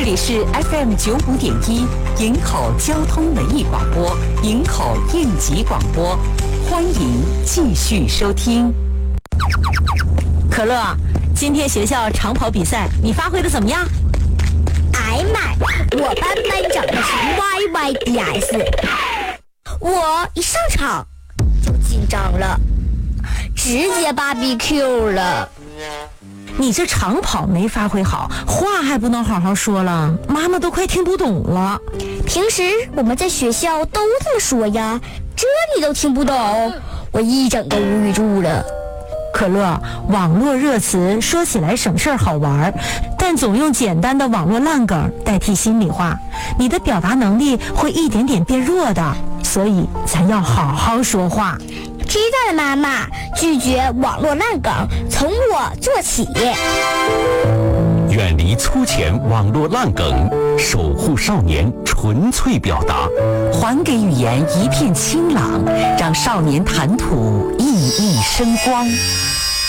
里是 FM95.1营口交通文艺广播，营口应急广播，欢迎继续收听。可乐，今天学校长跑比赛你发挥的怎么样？ 哎妈，我班长的是 YYDS， 我一上场就紧张了，直接BBQ 了。 你这长跑没发挥好，话还不能好好说了，妈妈都快听不懂了。 平时我们在学校都这么说呀，这你都听不懂，我一整个无语住了。 可乐，网络热词说起来省事儿好玩，但总用简单的网络烂梗代替心里话，你的表达能力会一点点变弱的，所以咱要好好说话。 知道了，妈妈，拒绝网络烂梗，从我做起。 远离粗浅网络烂梗，守护少年纯粹表达， 还给语言一片清朗，让少年谈吐熠熠生光。